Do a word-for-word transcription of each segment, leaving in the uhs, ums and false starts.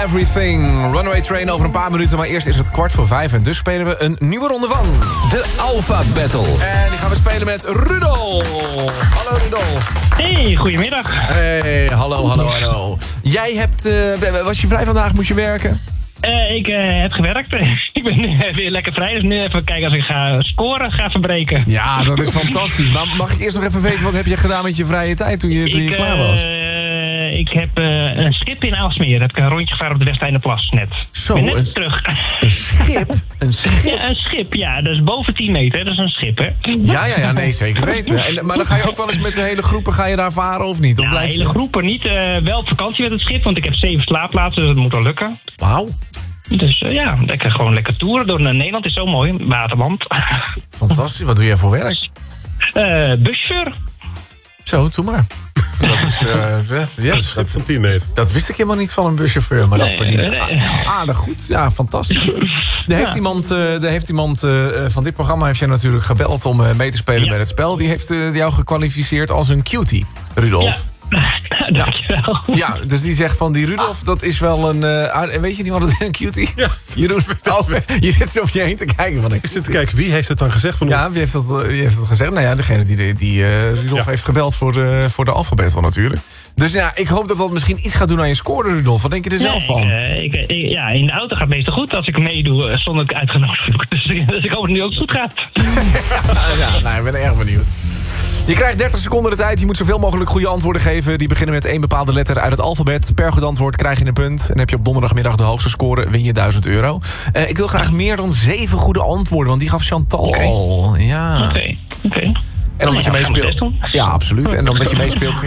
Everything. Runaway Train over een paar minuten, maar eerst is het kwart voor vijf. En dus spelen we een nieuwe ronde van de Alpha Battle. En die gaan we spelen met Rudolf. Hallo Rudolf. Hey, goedemiddag. Hey, hallo, hallo, hallo. Jij hebt, uh, was je vrij vandaag, moest je werken? Uh, ik uh, heb gewerkt. Ik ben nu weer lekker vrij, dus nu even kijken als ik ga scoren, ga verbreken. Ja, dat is fantastisch. Maar mag ik eerst nog even weten, wat heb je gedaan met je vrije tijd toen je, toen je ik, klaar was? Uh, ik heb uh, een schip in Aalsmeer. Heb ik een rondje gevaren op de Westeinderplas net. Zo, ben net een, terug. Een schip? Een schip? Ja, een schip, ja. Dat is boven tien meter, dat is een schip, hè? Ja, ja, ja, nee, zeker weten. En, maar dan ga je ook wel eens met de hele groepen, ga je daar varen of niet? Of Ja, blijf hele je... groepen niet. Uh, wel op vakantie met het schip, want ik heb zeven slaapplaatsen, dus dat moet wel lukken. Wauw. Dus uh, ja, lekker, gewoon lekker toeren door Nederland is zo mooi, waterland. Fantastisch, wat doe jij voor werk? Uh, buschauffeur. Zo, doe maar. Dat is, uh, ja, Dat is van tien meter. Dat wist ik helemaal niet van een buschauffeur, maar dat Nee, verdient nee. a- aardig goed. Ja, fantastisch. Er heeft Ja. iemand, uh, er heeft iemand uh, van dit programma heeft jij natuurlijk gebeld om uh, mee te spelen Ja. bij het spel. Die heeft uh, jou gekwalificeerd als een cutie, Rudolf. Ja. Dankjewel. Ja, dus die zegt van die Rudolf, dat is wel een... Uh, aard- weet je niet wat het is, een cutie? Ja. Jeroen, oh, je zit zo om je heen te kijken van... Ik Ik zit te kijken, wie heeft het dan gezegd van ons? Ja, wie heeft dat, wie heeft dat gezegd? Nou ja, degene die, die uh, Rudolf Ja. heeft gebeld voor de, voor de alfabet natuurlijk. Dus ja, ik hoop dat dat misschien iets gaat doen aan je score, Rudolf. Wat denk je er zelf van? Nee, ik, uh, ik, ik, ja, in de auto gaat het meestal goed als ik meedoe uh, zonder dat ik uitgenodigd word. Dus, ik- dus ik hoop dat het nu ook goed gaat. Ja, nou, ik ben erg benieuwd. Je krijgt dertig seconden de tijd. Je moet zoveel mogelijk goede antwoorden geven. Die beginnen met één bepaalde letter uit het alfabet. Per goed antwoord krijg je een punt. En heb je op donderdagmiddag de hoogste score, win je duizend euro. Uh, ik wil graag meer dan zeven goede antwoorden, want die gaf Chantal Oké. al. Ja. Oké, okay, oké. Okay. En omdat je Ja, gaan we meespeelt... best doen. Ja, absoluut. En omdat je meespeelt...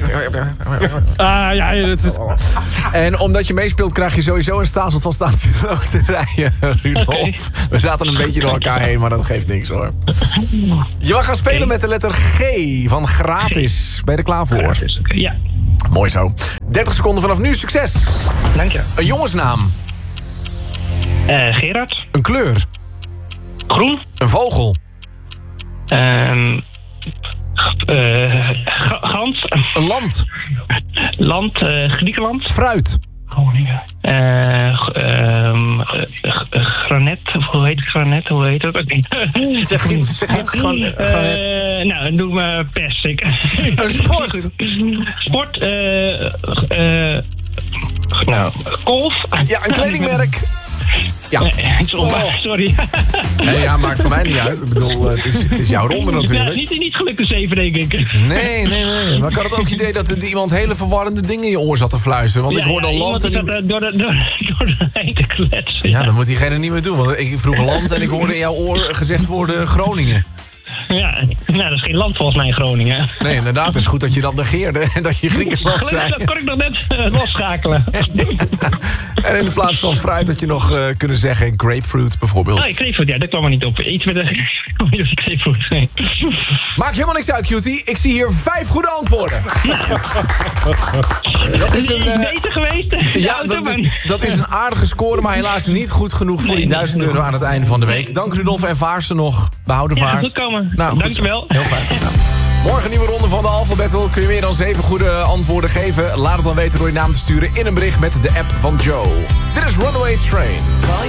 Ah, ja, dat is... En omdat je meespeelt krijg je sowieso een stapel van staatsloterijen, Rudolf. Oké. We zaten een beetje door elkaar heen, maar dat geeft niks hoor. Je mag gaan spelen met de letter G van gratis. Ben je er klaar voor? Ja, dus, okay, ja, Mooi zo. dertig seconden vanaf nu, succes. dank je. Een jongensnaam. Uh, Gerard. Een kleur. Groen. Een vogel. Um, uh, Gans. Een land. Land. Uh, Griekenland. Fruit. Groningen. Uh, um, uh, granet. Hoe heet het granet? Hoe heet het? Zeg iets, zeg iets. Gewoon, Uh, granet. nou, doe maar pers. Ik. Een sport. Sport. Uh, uh, nou, golf. Ja, een kledingmerk. Ja. Nee, sorry. sorry. Nee, ja, maakt voor mij niet uit. Ik bedoel, het is, het is jouw ronde Ja, natuurlijk. niet, niet gelukt de zeven, denk ik. Nee, nee, nee. Maar ik had het ook idee dat er iemand hele verwarrende dingen in je oor zat te fluisteren. Want Ja, ik hoorde ja, al land en... iemand die die- zat, uh, door de, door, door de heen te kletsen. Ja, dan moet diegene niet meer doen. Want ik vroeg land en ik hoorde in jouw oor gezegd worden Groningen. Ja, nou, dat is geen land volgens mij in Groningen. Nee, inderdaad. Het is goed dat je dat negeerde en dat je Griekenland Gelukkig, zei. dat kon ik nog net uh, losschakelen. En in plaats van fruit had je nog uh, kunnen zeggen grapefruit bijvoorbeeld. Oh, grapefruit, ja, dat kwam er niet op. Iets met een grapefruit, nee. Maakt helemaal niks uit, cutie. Ik zie hier vijf goede antwoorden. Dat is een... Is uh, beter geweest? De Ja, auto, dat, man. dat is een aardige score, maar helaas niet goed genoeg voor Nee, die niet duizend genoeg. euro aan het einde van de week. Dank Rudolf en vaart ze nog. Behouden Ja, vaart. goed komen. Nou, goed. Dankjewel. Heel fijn. Nou. Morgen een nieuwe ronde van de Alpha Battle. Kun je meer dan zeven goede antwoorden geven? Laat het dan weten door je naam te sturen in een bericht met de app van Joe. Dit is Runaway Train.